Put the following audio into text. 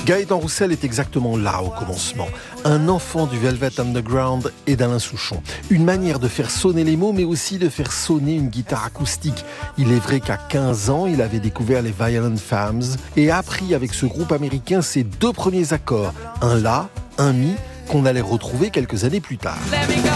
Gaëtan Roussel est exactement là au commencement. Un enfant du Velvet Underground et d'Alain Souchon. Une manière de faire sonner les mots, mais aussi de faire sonner une guitare acoustique. Il est vrai qu'à 15 ans, il avait découvert les Violent Femmes et a appris avec ce groupe américain ses 2 premiers accords. Un La, un Mi, qu'on allait retrouver quelques années plus tard.